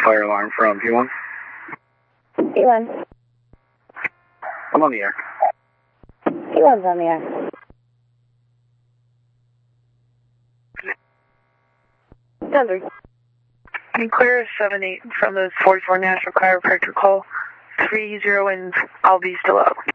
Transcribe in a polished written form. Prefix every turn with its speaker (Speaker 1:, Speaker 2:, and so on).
Speaker 1: fire alarm from P1.
Speaker 2: P1.
Speaker 1: I'm on the air.
Speaker 2: P1's on the air. Denver.
Speaker 3: Can you clear 7-8 from the 44 National Chiropractor call 30, and I'll be still out.